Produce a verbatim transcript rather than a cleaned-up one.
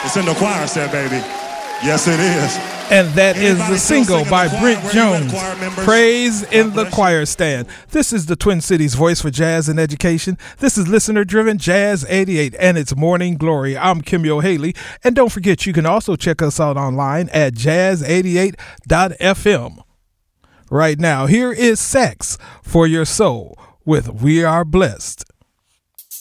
It's in the choir set, baby. Yes, it is. And that is the single by Brent Jones, Praise in the Choir Stand. This is the Twin Cities voice for jazz and education. This is listener-driven Jazz eighty-eight and its Morning Glory. I'm Kimyo Haley. And don't forget, you can also check us out online at jazz eighty-eight dot f m. Right now, here is Sax for Your Soul with We Are Blessed.